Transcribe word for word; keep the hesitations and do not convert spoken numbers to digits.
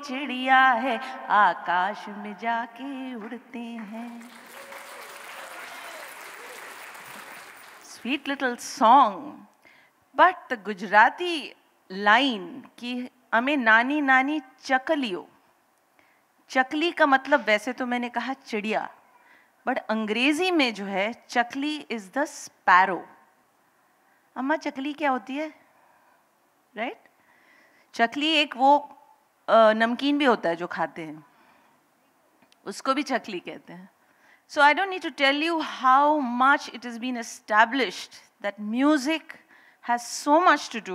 चिड़िया है आकाश में जाके उड़ते हैं. Sweet little song, but the Gujarati line कि हमें नानी नानी चकलियो. चकली का मतलब वैसे तो मैंने कहा चिड़िया, बट अंग्रेजी में जो है चकली इज द स्पैरो. अम्मा चकली क्या होती है? Right right? चकली एक वो नमकीन भी होता है जो खाते हैं, उसको भी चकली कहते हैं. So I don't need to tell you how much it has been established that music has so much to do